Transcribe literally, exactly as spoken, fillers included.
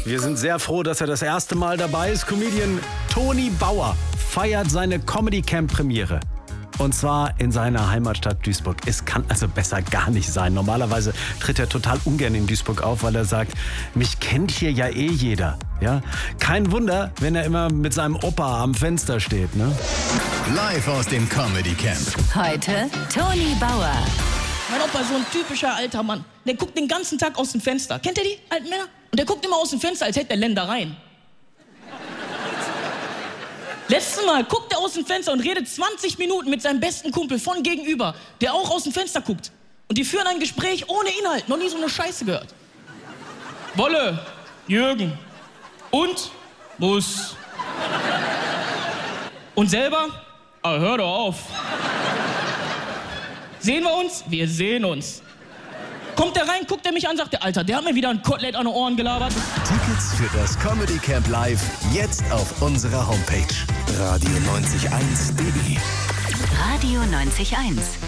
Wir sind sehr froh, dass er das erste Mal dabei ist. Comedian Toni Bauer feiert seine Comedy-Camp-Premiere. Und zwar in seiner Heimatstadt Duisburg. Es kann also besser gar nicht sein. Normalerweise tritt er total ungern in Duisburg auf, weil er sagt, mich kennt hier ja eh jeder. Ja? Kein Wunder, wenn er immer mit seinem Opa am Fenster steht. Ne? Live aus dem Comedy Camp. Heute Toni Bauer. Mein Opa ist so ein typischer alter Mann. Der guckt den ganzen Tag aus dem Fenster. Kennt ihr die alten Männer? Und der guckt immer aus dem Fenster, als hätte er Ländereien. Letztes Mal guckt er aus dem Fenster und redet zwanzig Minuten mit seinem besten Kumpel von gegenüber, der auch aus dem Fenster guckt. Und die führen ein Gespräch ohne Inhalt. Noch nie so eine Scheiße gehört. Wolle, Jürgen und Muss. Und selber? Ah, hör doch auf. Sehen wir uns? Wir sehen uns. Kommt der rein, guckt er mich an, sagt der Alter, der hat mir wieder ein Kotelett an den Ohren gelabert. Tickets für das Comedy Camp Live jetzt auf unserer Homepage radio neunzig eins punkt de. Radio neunzig Komma eins.